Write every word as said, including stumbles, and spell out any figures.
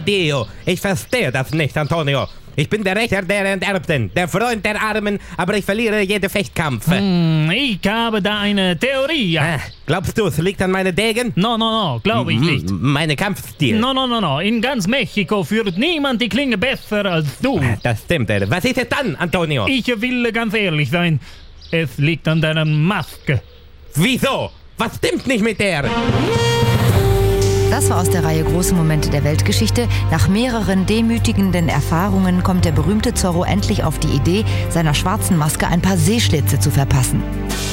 Dio. Ich verstehe das nicht, Antonio. Ich bin der Rächer der Enterbten, der Freund der Armen, aber ich verliere jeden Fechtkampf. Hm, ich habe da eine Theorie. Äh, glaubst du, es liegt an meinen Degen? No, no, no, glaube ich nicht. M- Meine Kampfstil? No, no, no, no. In ganz Mexiko führt niemand die Klinge besser als du. Das stimmt. äh. Was ist es dann, Antonio? Ich will ganz ehrlich sein. Es liegt an deiner Maske. Wieso? Was stimmt nicht mit der? Das war aus der Reihe Große Momente der Weltgeschichte. Nach mehreren demütigenden Erfahrungen kommt der berühmte Zorro endlich auf die Idee, seiner schwarzen Maske ein paar Sehschlitze zu verpassen.